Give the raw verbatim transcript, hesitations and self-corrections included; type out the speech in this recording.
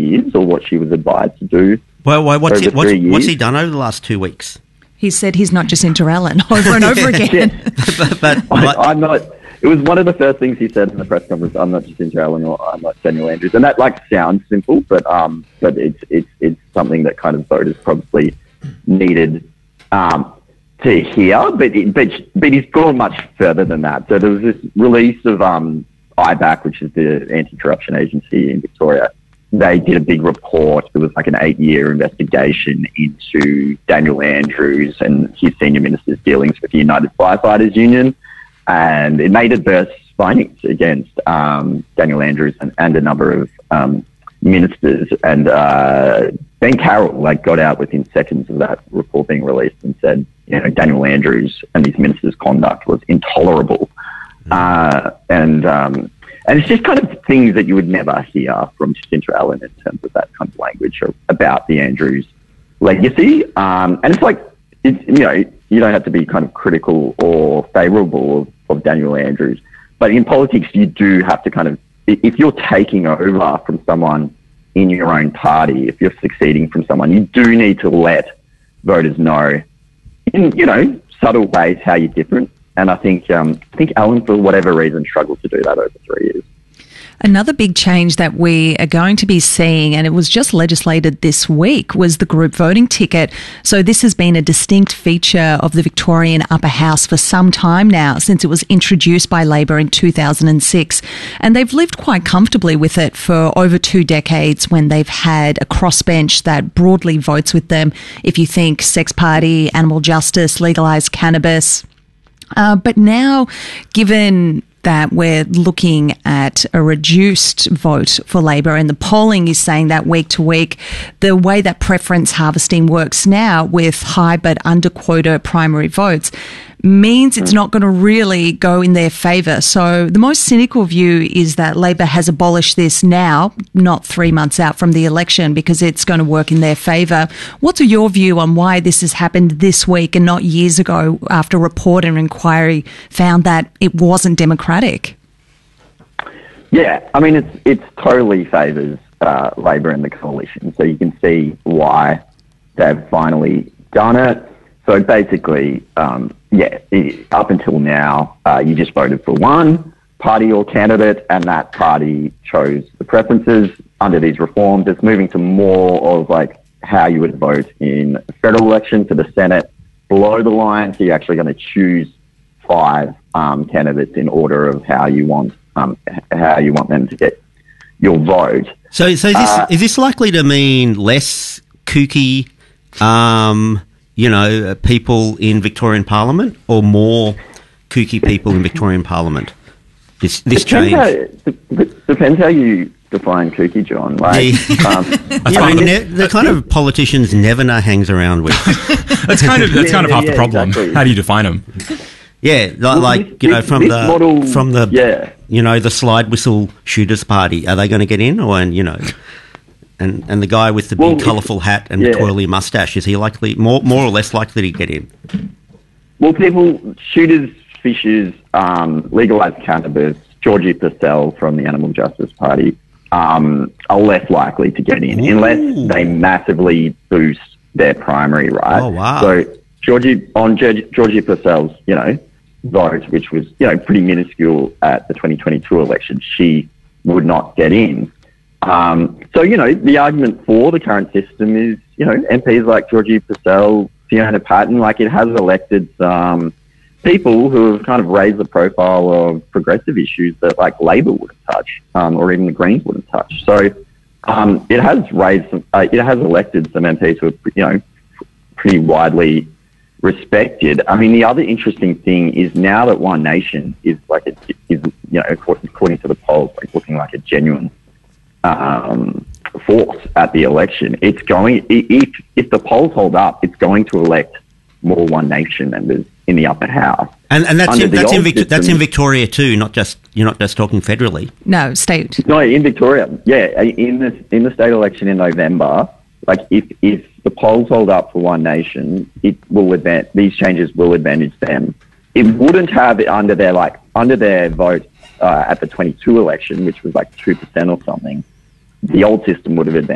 years, or what she was advised to do. Well, well what's, he, what's, what's he done over the last two weeks? He said he's not Jacinta Allen over and over again. Yeah. but, but, I, I'm not. It was one of the first things he said in the press conference. I'm not Jacinta Allen, or I'm not Daniel Andrews, and that like sounds simple, but um, but it's it's it's something that kind of voters probably needed um to hear. But it, but but he's gone much further than that. So there was this release of um I B A C, which is the anti-corruption agency in Victoria. They did a big report. It was like an eight-year investigation into Daniel Andrews and his senior minister's dealings with the United Firefighters Union. And it made adverse findings against um, Daniel Andrews and, and a number of um, ministers. And uh, Ben Carroll like got out within seconds of that report being released and said, you know, Daniel Andrews and these ministers' conduct was intolerable. Mm. Uh, and um, and it's just kind of things that you would never hear from Jacinta Allen in terms of that kind of language about the Andrews legacy. Um, and it's like, it's, you know, you don't have to be kind of critical or favourable of, of Daniel Andrews. But in politics, you do have to kind of, if you're taking over from someone in your own party, if you're succeeding from someone, you do need to let voters know in, you know, subtle ways how you're different. And I think um, I think Allen, for whatever reason, struggled to do that over three years. Another big change that we are going to be seeing, and it was just legislated this week, was the group voting ticket. So this has been a distinct feature of the Victorian Upper House for some time now, since it was introduced by Labor in two thousand six. And they've lived quite comfortably with it for over two decades when they've had a crossbench that broadly votes with them. If you think sex party, animal justice, legalised cannabis. Uh, but now, given that we're looking at a reduced vote for Labor, and the polling is saying that week to week, the way that preference harvesting works now with high but under quota primary votes means it's not going to really go in their favour. So the most cynical view is that Labor has abolished this now, not three months out from the election, because it's going to work in their favour. What's your view on why this has happened this week and not years ago after a report and inquiry found that it wasn't democratic? Yeah, I mean, it's it's totally favours uh, Labor and the coalition. So you can see why they've finally done it. So basically, um, yeah, it, up until now, uh, you just voted for one party or candidate, and that party chose the preferences. Under these reforms, it's moving to more of like how you would vote in a federal election for the Senate below the line. So you're actually going to choose five um, candidates in order of how you want um, how you want them to get your vote. So, so is this, uh, is this likely to mean less kooky, um, you know, people in Victorian Parliament, or more kooky people in Victorian Parliament? This this change how, depends how you define kooky, John. Like, yeah. um, yeah, I mean, ne- the kind of politicians Nevena hangs around with. that's kind of that's yeah, kind of yeah, half yeah, the problem. Exactly. How do you define them? Yeah, like, well, like this, you know, this, from this the model, from the yeah. you know the slide whistle shooters party. Are they going to get in, or and you know? And and the guy with the big well, colourful hat and yeah. the twirly moustache, is he likely, more more or less likely to get in? Well, people, shooters, fishers, um, legalised cannabis, Georgie Purcell from the Animal Justice Party um, are less likely to get in. Ooh. Unless they massively boost their primary, right? Oh, wow. So Georgie, on Georgie, Georgie Purcell's, you know, vote, which was, you know, pretty minuscule at the twenty twenty-two election, she would not get in. Um, so, you know, the argument for the current system is, you know, M Ps like Georgie Purcell, Fiona Patten, like it has elected some people who have kind of raised the profile of progressive issues that like Labor wouldn't touch, um, or even the Greens wouldn't touch. So um, it has raised, some, uh, it has elected some M Ps who are, you know, pretty widely respected. I mean, the other interesting thing is now that One Nation is like, a, is, you know, according to the polls, like looking like a genuine um, force at the election, it's going, if, if the polls hold up, it's going to elect more One Nation members in the upper house. And, and that's, in, that's, in Vic- system, that's in Victoria too, not just, you're not just talking federally. No, state. No, in Victoria, yeah. In the, in the state election in November, like if, if the polls hold up for One Nation, it will advance, these changes will advantage them. It wouldn't have it under their, like, under their vote uh, at the twenty-two election, which was like two percent or something. The old system would have advanced